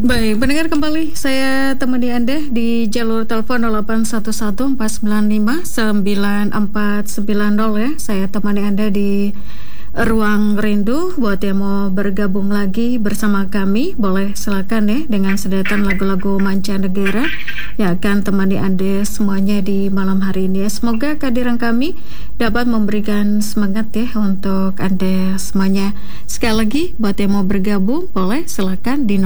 Baik, pendengar kembali saya temani Anda di jalur telepon 0811-495-9490 ya. Saya temani Anda di Ruang Rindu. Buat yang mau bergabung lagi bersama kami, boleh silakan ya dengan sedetan lagu-lagu mancanegara yang akan temani Anda semuanya di malam hari ini. Semoga kehadiran kami dapat memberikan semangat ya untuk Anda semuanya. Sekali lagi, buat yang mau bergabung, boleh silakan di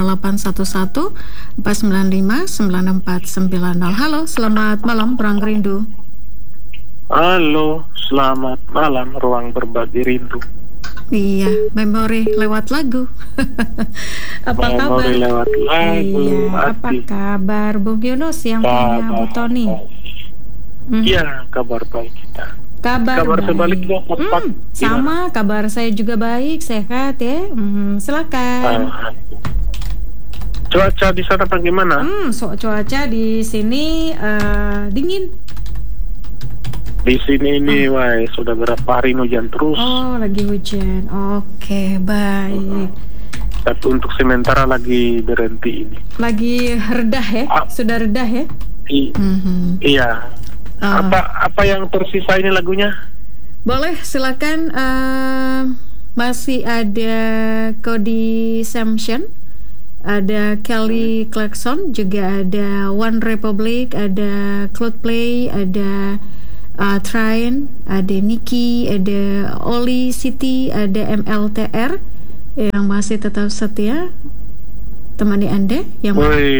0811-495-9490. Halo, selamat malam Ruang Rindu. Halo, selamat malam Ruang Berbagi Rindu. Iya, memori lewat lagu. Apa kabar? Memori lewat lagu. Iya, apa kabar Bung Yunus yang punya Bu Toni? Iya, kabar baik kita. Kabar baik. Sebaliknya sama, kabar saya juga baik, sehat ya. Silakan. Cuaca di sana bagaimana? Cuaca di sini dingin. Di sini ini, sudah berapa hari hujan terus. Oh, lagi hujan. Oke, baik. Tapi untuk sementara lagi berhenti ini. Lagi redah ya? Sudah redah ya? Iya. Apa yang tersisa ini lagunya? Boleh, silakan. Masih ada Cody Sampson, ada Kelly Clarkson, juga ada One Republic, ada Coldplay, ada Trine, ada Nicky, ada Oli City, ada MLTR yang masih tetap setia temani Anda yang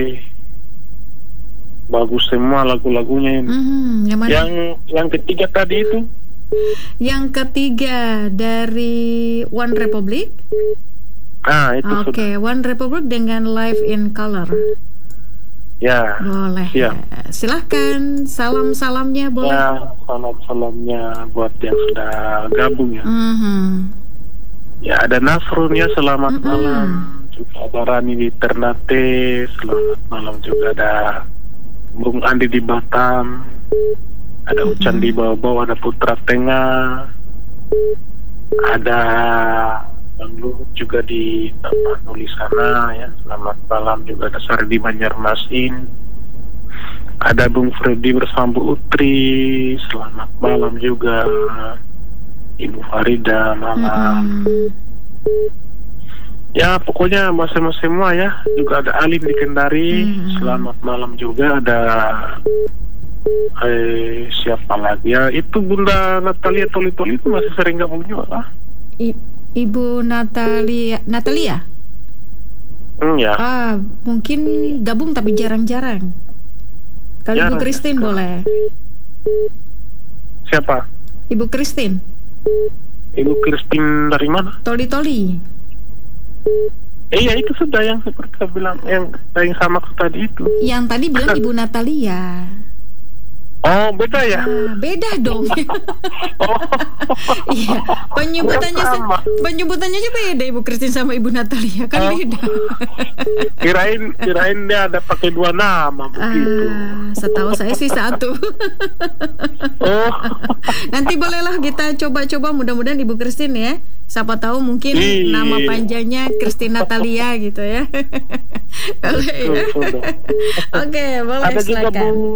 bagus semua lagu-lagunya ini. Yang ketiga tadi itu? Yang ketiga dari One Republic. Itu Oke, One Republic dengan Live in Color. Ya, boleh. Ya. Silahkan salam-salamnya boleh. Ya, salam-salamnya buat yang sudah gabung ya. Ya, ada Nasrun ya, selamat malam. Juga ada Rani di Ternate, selamat malam. Juga ada Bung Andi di Batam, ada Ucan di Bawah, ada Putra Tengah, ada Bang Luhut juga di tempat nulis sana ya. Selamat malam. Juga ada Sardi Banjarmasin, ada Bung Freddy bersama Bu Utri, selamat malam juga. Ibu Farida malam. Ya pokoknya mas-mas semua ya. Juga ada Alim di Kendari, selamat malam juga. Ada siapa lagi ya, itu Bunda Natalia Toli-Toli itu masih sering gabung juga lah. Ibu Natalia. Ya. Mungkin gabung tapi jarang-jarang. Kalau Ibu Christine boleh. Siapa? Ibu Christine. Ibu Christine dari mana? Toli-Toli. Iya itu sudah yang seperti saya bilang, yang sama tadi itu. Yang tadi bilang Ibu Natalia. Oh beda ya? Beda dong. Iya, penyebutannya aja beda. Ibu Christine sama Ibu Natalia kan beda. Kirain dia ada pakai dua nama begitu. Setahu saya sih satu. Nanti bolehlah kita coba-coba, mudah-mudahan Ibu Christine ya. Siapa tahu mungkin nama panjangnya Christine Natalia gitu ya. Boleh ya. Oke, boleh. Ada juga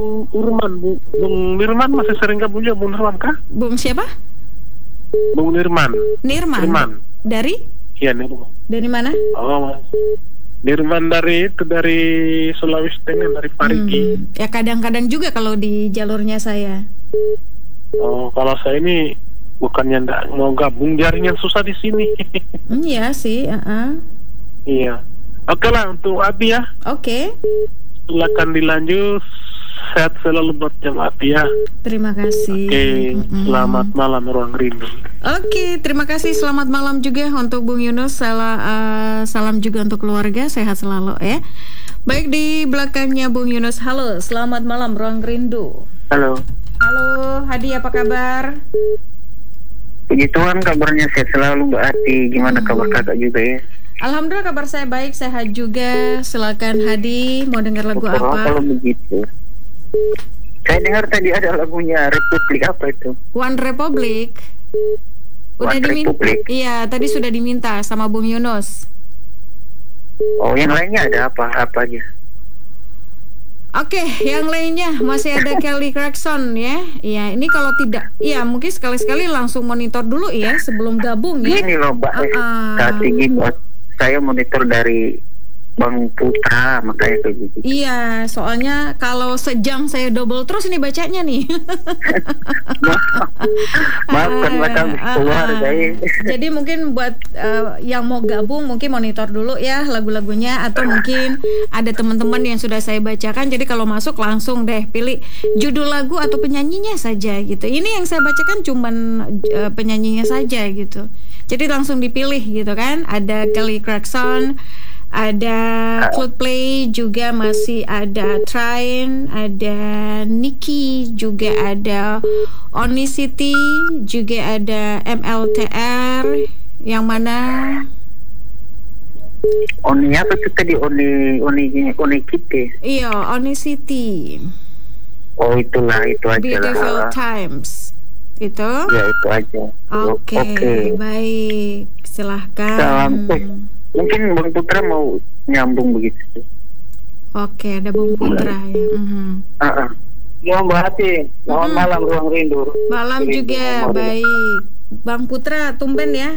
Bung Nirman masih sering gabung juga. Bung Nirman kah? Bung siapa? Bung Nirman. Dari? Iya, Nirman. Dari mana? Nirman dari Sulawesi Tengah, dari Parigi. Ya kadang-kadang juga kalau di jalurnya saya. Kalau saya ini bukannya nggak mau gabung, jaringan susah di sini. Iya sih. Iya. Oke lah untuk Abi ya. Oke. Silakan dilanjut. Sehat selalu buat jemaat ya. Terima kasih. Oke, selamat malam Ruang Rindu. Oke, terima kasih. Selamat malam juga untuk Bung Yunus. Salam juga untuk keluarga. Sehat selalu ya. Baik, di belakangnya Bung Yunus. Halo, selamat malam Ruang Rindu. Halo. Halo, Hadi, apa kabar? Begituan kabarnya, sehat selalu Mbak Ati. Gimana kabar kakak juga ya? Alhamdulillah kabar saya baik, sehat juga. Silakan Hadi, mau dengar lagu apa? Kalau begitu, saya dengar tadi ada lagunya Republik, apa itu? One Republic. Udah diminta. Iya, tadi sudah diminta sama Bung Yunus. Oh, yang lainnya ada apa aja? Oke, yang lainnya masih ada Kelly Clarkson ya. Ya, ini kalau tidak, ya mungkin sekali-sekali langsung monitor dulu ya sebelum gabung ya. Ini loh Mbak, saat ini saya monitor dari Bang Putra, makanya kayak gitu. Iya, soalnya kalau sejam saya double terus ini bacanya nih. Maafkan keluar guys. Jadi mungkin buat yang mau gabung mungkin monitor dulu ya lagu-lagunya, atau mungkin ada teman-teman yang sudah saya bacakan. Jadi kalau masuk langsung deh pilih judul lagu atau penyanyinya saja gitu. Ini yang saya bacakan cuman penyanyinya saja gitu. Jadi langsung dipilih gitu kan. Ada Kelly Clarkson, ada Coldplay, juga masih ada Train, ada Nicki, juga ada Onicity, juga ada MLTR. Yang mana? Oni apa tuh tadi? Oni kita. Iya, Onicity. Oh itulah, itu aja. Beautiful Times. Itu? Ya itu aja. Oke. Baik, silahkan. Mungkin Bang Putra mau nyambung begitu. Oke, ada Bang Putra ya. Ya Mbak Hati, selamat malam Ruang Rindu. Malam juga, baik. Bang Putra, tumben ya.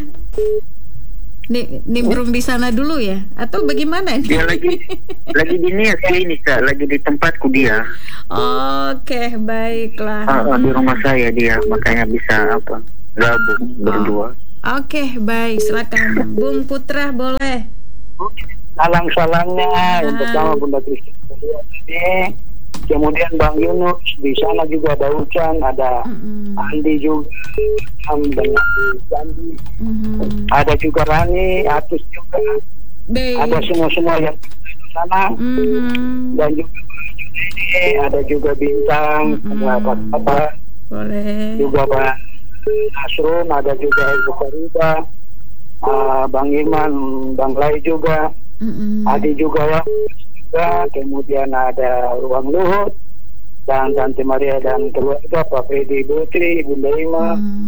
Nimbrung di sana dulu ya? Atau bagaimana nih? Dia lagi di ini Kak, lagi di tempatku dia. Oke, baiklah. Di rumah saya dia, makanya bisa gabung berdua. Oke, baik, silakan Bung Putra, boleh. Salam-salamnya untuk sama Bunda Kristi ini. Kemudian Bang Yunus, di sana juga ada Ucan, ada Andi juga, dan Andi. Ada juga Rani, Atus juga. Ada semua yang di sana. Dan juga ini ada juga Bintang, ada apa? Boleh. Juga Bang Nasrun, ada juga Ibu Farida, Bang Iman, Bang Lai juga, Adi juga ya, kemudian ada Ruang Luhut, dan Tante Maria dan keluarga, Pak Fedi Putri, Bunda Ima,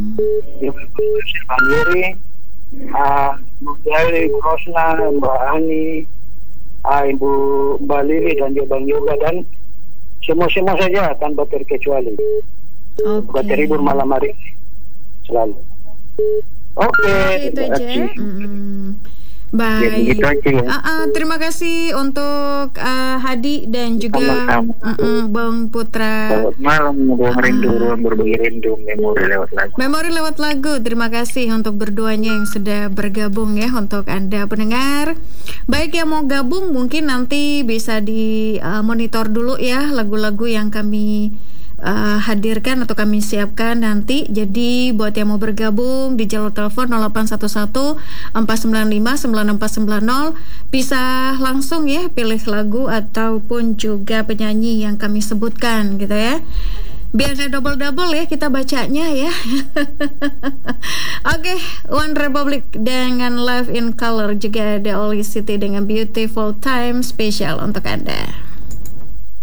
Bang Yuri, Bu Jali, Bu Rosna, Mbak Ani, Ibu Mbak Lili dan juga Bang Yoga, dan semua saja tanpa terkecuali. Buat terhibur malam hari selalu. Oke, itu aja. Baik. Terima kasih untuk Hadi dan juga Bang Putra. Selamat malam, Ruang Rindu, Ruang Berbagi Rindu, Memori lewat lagu. Memori lewat lagu. Terima kasih untuk berduanya yang sudah bergabung ya, untuk Anda pendengar. Baik, yang mau gabung mungkin nanti bisa di monitor dulu ya lagu-lagu yang kami hadirkan atau kami siapkan nanti. Jadi buat yang mau bergabung di jalur telepon 0811 495 9490 bisa langsung ya pilih lagu ataupun juga penyanyi yang kami sebutkan gitu ya, biar gak double-double ya kita bacanya ya. Oke, One Republic dengan Live in Color, juga ada Olicity dengan Beautiful Time, spesial untuk Anda.